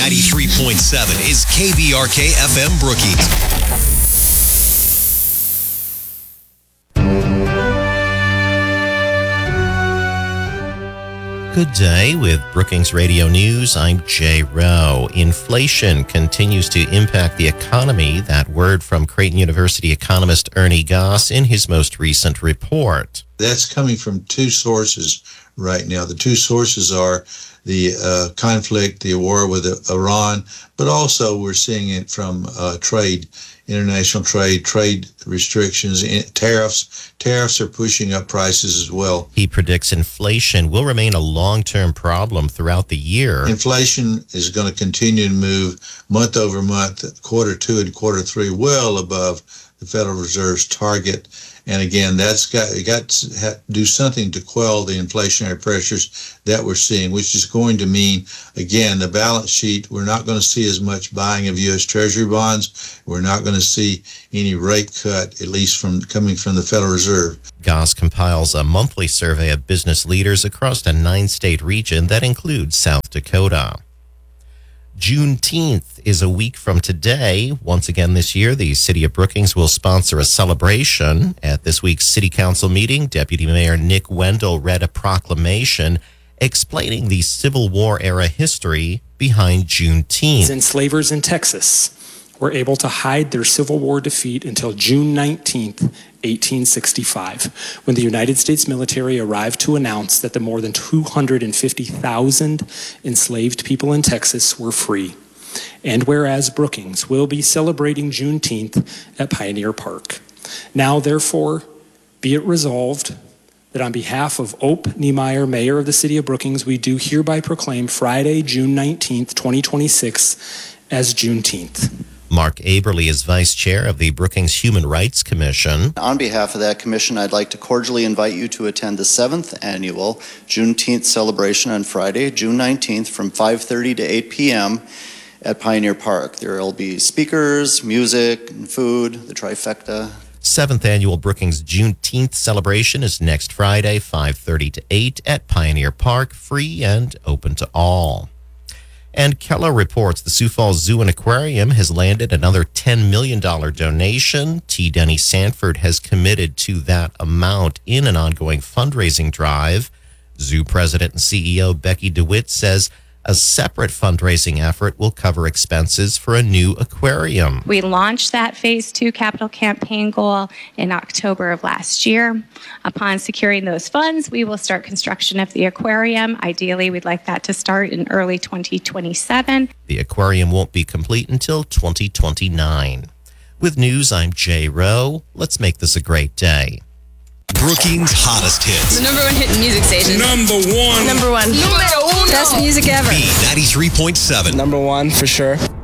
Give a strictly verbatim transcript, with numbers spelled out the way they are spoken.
ninety-three point seven is K B R K F M Brookings. Good day with Brookings Radio News. I'm Jay Rowe. Inflation continues to impact the economy. That word from Creighton University economist Ernie Goss in his most recent report. That's coming from two sources right now. The two sources are the uh, conflict, the war with Iran, but also we're seeing it from uh, trade, international trade, trade restrictions, tariffs. Tariffs are pushing up prices as well. He predicts inflation will remain a long-term problem throughout the year. Inflation is going to continue to move month over month, quarter two and quarter three, well above the Federal Reserve's target. And again, that's got, got to have, do something to quell the inflationary pressures that we're seeing, which is going to mean, again, the balance sheet, we're not going to see as much buying of U S Treasury bonds. We're not going to see any rate cut, at least from coming from the Federal Reserve. Goss compiles a monthly survey of business leaders across a nine-state region that includes South Dakota. Juneteenth is a week from today. Once again this year, the City of Brookings will sponsor a celebration. At this week's City Council meeting, Deputy Mayor Nick Wendell read a proclamation explaining the Civil War-era history behind Juneteenth. Enslavers in Texas were able to hide their Civil War defeat until June nineteenth, eighteen sixty-five, when the United States military arrived to announce that the more than two hundred fifty thousand enslaved people in Texas were free. And whereas Brookings will be celebrating Juneteenth at Pioneer Park. Now, therefore, be it resolved that on behalf of Ope Niemeyer, Mayor of the City of Brookings, we do hereby proclaim Friday, June nineteenth, twenty twenty-six as Juneteenth. Mark Aberle is Vice Chair of the Brookings Human Rights Commission. On behalf of that commission, I'd like to cordially invite you to attend the seventh annual Juneteenth celebration on Friday, June nineteenth, from five thirty to eight p.m. at Pioneer Park. There will be speakers, music, and food, the trifecta. Seventh annual Brookings Juneteenth celebration is next Friday, five thirty to eight at Pioneer Park, free and open to all. And Keller reports the Sioux Falls Zoo and Aquarium has landed another ten million dollars donation. T. Denny Sanford has committed to that amount in an ongoing fundraising drive. Zoo President and C E O Becky DeWitt says a separate fundraising effort will cover expenses for a new aquarium. We launched that phase two capital campaign goal in October of last year. Upon securing those funds, we will start construction of the aquarium. Ideally, we'd like that to start in early twenty twenty-seven. The aquarium won't be complete until twenty twenty-nine. With news, I'm Jay Rowe. Let's make this a great day. Brookings' hottest hits. The number one hit music station. Number one. Number one. Numero uno. Best music ever. B ninety-three point seven. Number one for sure.